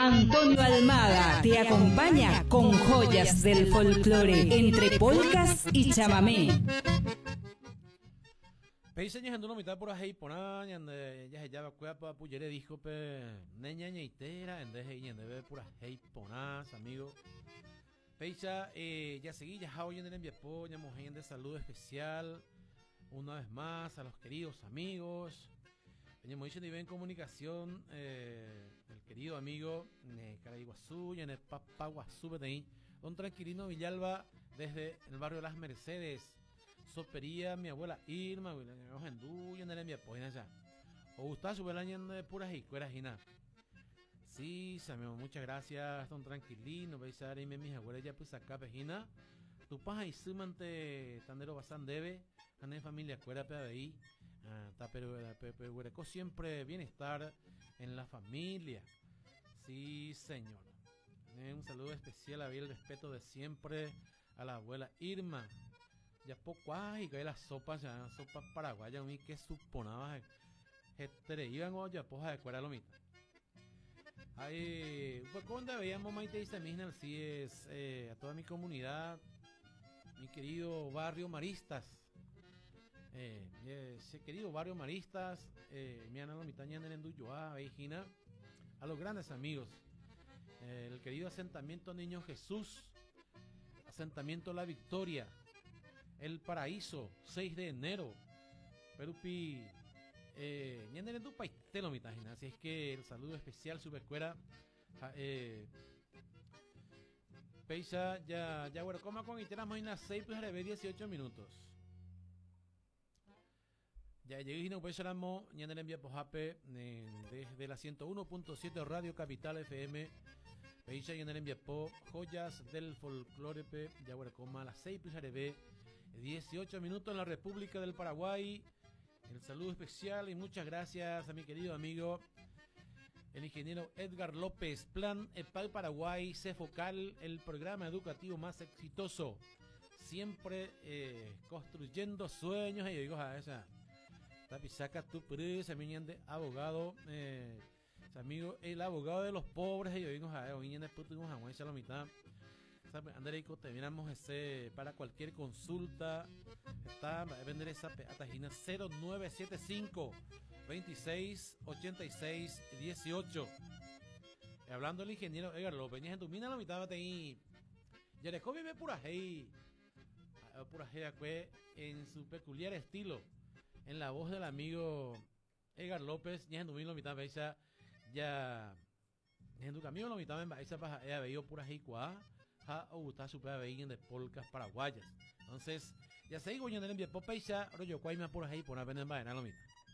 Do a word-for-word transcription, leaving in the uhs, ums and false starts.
Antonio Almada te acompaña con joyas del folclore entre polcas y chamamé. Peiseñas en una mitad por ahí ponan yande ya ya va pa puyere dijo pe neña ñeitera en deje y en debe por ahí ponas amigo. Peisa eh ya seguí ya hoy en el enviapo ya mujer de saludo especial una vez más a los queridos amigos. Teníamos dicho nivel en comunicación eh, el querido amigo eh, Caraiguazú y en el Papaguazú Betení, don Tranquilino Villalba desde el barrio Las Mercedes. Sopería, mi abuela Irma, nos enduyen en el envía, pues allá. O gustaba su año de puras y cueras y nada. Sí, Samuel, muchas gracias, don Tranquilino. Veis a ver, mis abuelas ya pues acá, pejina. Tu paja y sumante, tandero bastante debe, ande familia cuera pe ahí. Ah, pero pero siempre bienestar en la familia. Sí, señor. Eh, un saludo especial, había el respeto de siempre a la abuela Irma. Ya poco ay que las sopas ya sopas paraguayas mí que suponaba este iban o ya poja de cuera lo mismo. Ahí pues cuando veíamos maite dice misna así es eh, a toda mi comunidad, mi querido barrio Maristas. Eh, ese querido barrio Maristas, eh, mi analo mitaña en el Duyoa, Vejina, a los grandes amigos. Eh, el querido asentamiento Niño Jesús, asentamiento La Victoria, El Paraíso, seis de enero, Perupi, eh, en tu país te lo mitajina, así es que el saludo especial, Supercuera, eh, Peisa, ya, ya, bueno, coma con iteramos en seis, pues le ve dieciocho minutos. Ya llegué y no pues éramos, ya en envía pojape, desde la ciento uno punto siete Radio Capital F M, Peisa y en el envía po, joyas del folclore, pe, ya bueno, coma a las seis, pues le ve dieciocho minutos en la República del Paraguay. El saludo especial y muchas gracias a mi querido amigo el ingeniero Edgar López. Plan EPAL Paraguay, CEFOCAL, el programa educativo más exitoso, siempre eh, construyendo sueños. Y yo digo a esa tapizaca tu prisa mi de abogado, eh, amigo el abogado de los pobres. Y yo digo a hoy de puto a mucha la mitad. Andreico, te miramos ese para cualquier consulta. Está a vender esa atajina cero nueve siete cinco, veintiséis, ochenta y seis, dieciocho. Eh, hablando del ingeniero Edgar López, en tu mina la mitad de ahí. Yareco vive pura hey. Pura hey en su peculiar estilo. En la voz del amigo Edgar López, ya en tu mina la mitad de esa. Ya. En tu camino la mitad de esa paja. Ella veía pura hey cuá. Ha o gusta su pea de polcas paraguayas. Entonces, ya se digo yo en el envío popeisa, rollo cuaima por ahí por una pena en lo mismo.